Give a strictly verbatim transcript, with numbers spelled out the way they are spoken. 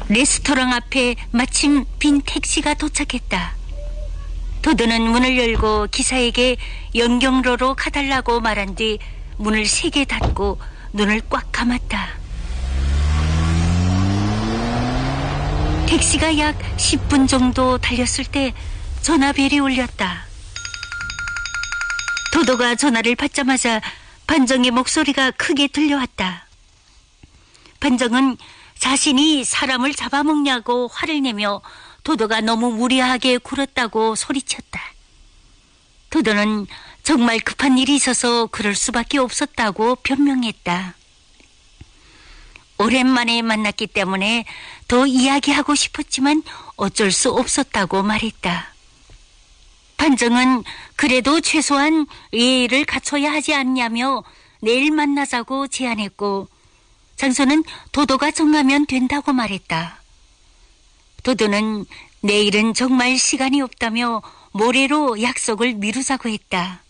레스토랑 앞에 마침 빈 택시가 도착했다. 도도는 문을 열고 기사에게 연경로로 가달라고 말한 뒤 문을 세게 닫고 눈을 꽉 감았다. 택시가 약 십 분 정도 달렸을 때 전화벨이 울렸다. 도도가 전화를 받자마자 반정의 목소리가 크게 들려왔다. 반정은 자신이 사람을 잡아먹냐고 화를 내며 도도가 너무 무리하게 굴었다고 소리쳤다. 도도는 정말 급한 일이 있어서 그럴 수밖에 없었다고 변명했다. 오랜만에 만났기 때문에 더 이야기하고 싶었지만 어쩔 수 없었다고 말했다. 반정은 그래도 최소한 예의를 갖춰야 하지 않냐며 내일 만나자고 제안했고, 장소는 도도가 정하면 된다고 말했다. 도도는 내일은 정말 시간이 없다며 모레로 약속을 미루자고 했다.